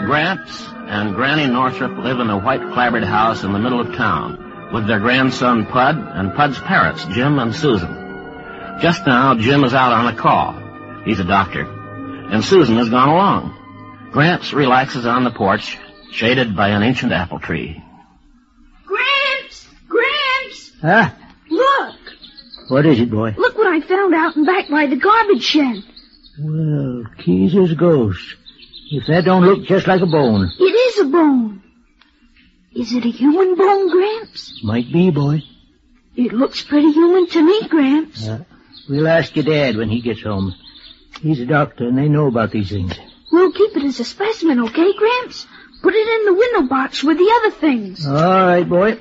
Gramps and Granny Northrop live in a white clapboard house in the middle of town with their grandson Pud and Pud's parents, Jim and Susan. Just now, Jim is out on a call. He's a doctor. And Susan has gone along. Gramps relaxes on the porch, shaded by an ancient apple tree. Gramps! Gramps! Huh? Look! What is it, boy? Look what I found out and back by the garbage shed. Well, Keezer's ghost. If that don't look just like a bone. It is a bone. Is it a human bone, Gramps? Might be, boy. It looks pretty human to me, Gramps. We'll ask your dad when he gets home. He's a doctor, and they know about these things. We'll keep it as a specimen, okay, Gramps? Put it in the window box with the other things. All right, boy.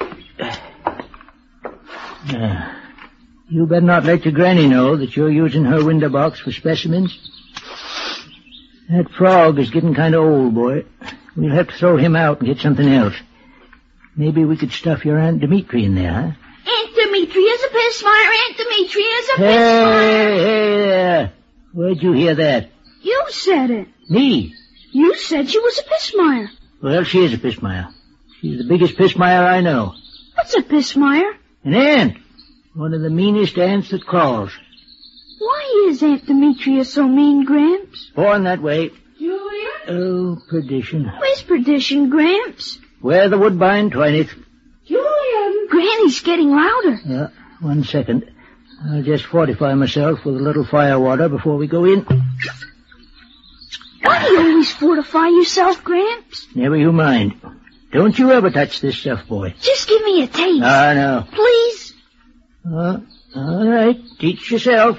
You better not let your granny know that you're using her window box for specimens. That frog is getting kind of old, boy. We'll have to throw him out and get something else. Maybe we could stuff your Aunt Dimitri in there, huh? Aunt Dimitri is a pissfire. Aunt Dimitri is a Hey there. Where'd you hear that? You said it. Me? You said she was a pissmire. Well, she is a pissmire. She's the biggest pissmire I know. What's a pissmire? An ant. One of the meanest ants that crawls. Why is Aunt Demetria so mean, Gramps? Born that way. Julia? Oh, perdition. Where's perdition, Gramps? Where the woodbine twineth. Julian! Granny's getting louder. 1 second. I'll just fortify myself with a little fire water before we go in. Why do you always fortify yourself, Gramps? Never you mind. Don't you ever touch this stuff, boy. Just give me a taste. No. Please? All right. Teach yourself.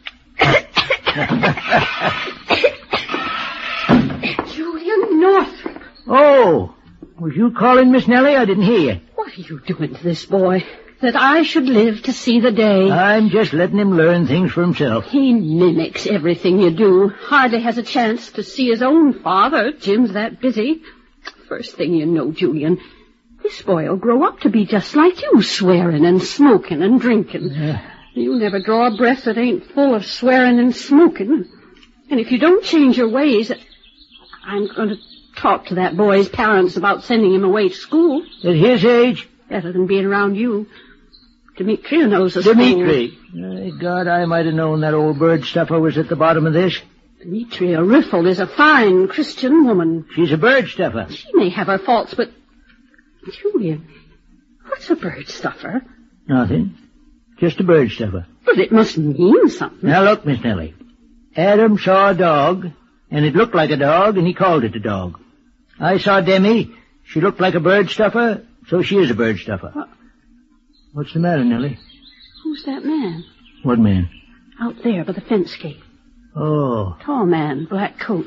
Julian Northrop. Oh, was you calling, Miss Nellie? I didn't hear you. What are you doing to this boy? That I should live to see the day. I'm just letting him learn things for himself. He mimics everything you do. Hardly has a chance to see his own father. Jim's that busy. First thing you know, Julian, this boy will grow up to be just like you, swearing and smoking and drinking. You'll never draw a breath that ain't full of swearing and smoking. And if you don't change your ways, I'm going to talk to that boy's parents about sending him away to school. At his age? Better than being around you. Demetria knows the school. Dimitri. God, I might have known that old bird stuffer was at the bottom of this. Demetria Riffle is a fine Christian woman. She's a bird stuffer. She may have her faults, but... Julian, what's a bird stuffer? Nothing. Just a bird stuffer. But it must mean something. Now look, Miss Nellie. Adam saw a dog, and it looked like a dog, and he called it a dog. I saw Demi. She looked like a bird stuffer, so she is a bird stuffer. What's the matter, Nellie? Who's that man? What man? Out there by the fence gate. Oh. Tall man, black coat.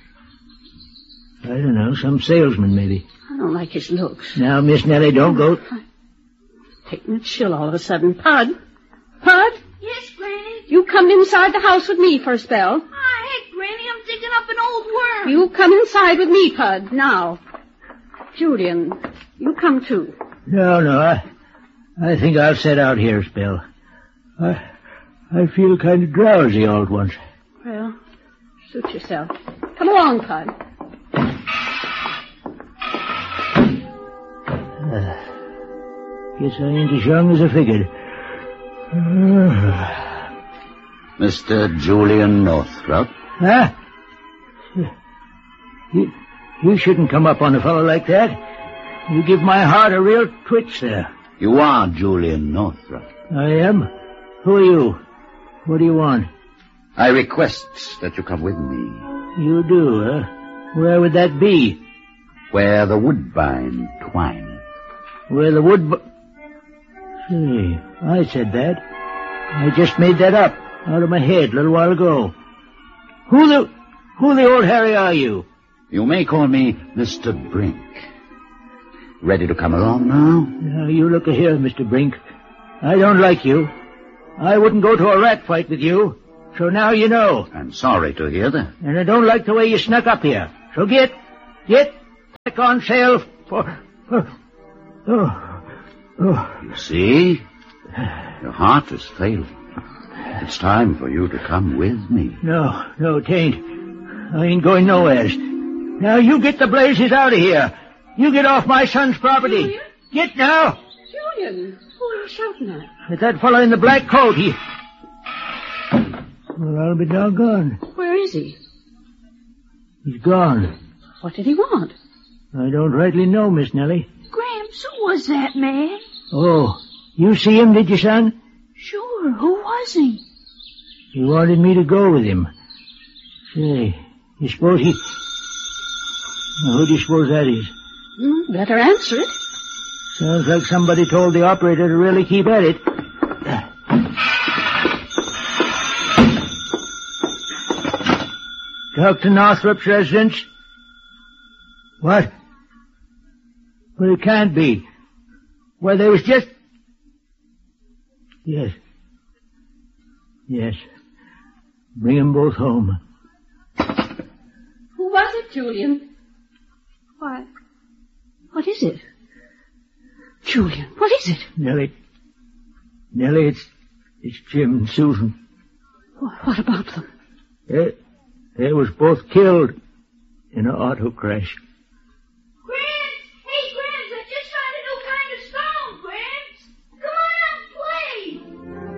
I don't know, some salesman, maybe. I don't like his looks. Now, Miss Nellie, don't go... Taking a chill all of a sudden. Pud? Pud? Yes, Granny? You come inside the house with me for a spell. Heck, Granny, I'm digging up an old worm. You come inside with me, Pud, now. Julian, you come too. No, I think I'll set out here a spell. I feel kind of drowsy all at once. Well, suit yourself. Come along, Pud. Guess I ain't as young as I figured. Mr. Julian Northrop? Huh? You shouldn't come up on a fellow like that. You give my heart a real twitch there. You are Julian Northrop. I am? Who are you? What do you want? I request that you come with me. You do, huh? Where would that be? Where the woodbine twineth. Where the Say, I said that. I just made that up out of my head a little while ago. Who the old Harry are you? You may call me Mr. Brink. Ready to come along now? Now, you look here, Mr. Brink. I don't like you. I wouldn't go to a rat fight with you. So now you know. I'm sorry to hear that. And I don't like the way you snuck up here. So get back on sale for... You see? Your heart is failing. It's time for you to come with me. No, 'tain't. I ain't going nowheres. Now you get the blazes out of here. You get off my son's property. Julian? Get now. Julian, who are you shouting at? It's that fellow in the black coat. Well, I'll be doggone. Where is he? He's gone. What did he want? I don't rightly know, Miss Nellie. Gramps, who was that man? Oh, you see him, did you, son? Sure, who was he? He wanted me to go with him. Say, you suppose he... Now, who do you suppose that is? Better answer it. Sounds like somebody told the operator to really keep at it. Dr. Northrop's residence? What? Well, it can't be. Well, there was just... Yes. Yes. Bring them both home. Who was it, Julian? What is it? Julian, what is it? Nellie, it's Jim and Susan. What about them? They was both killed in an auto crash.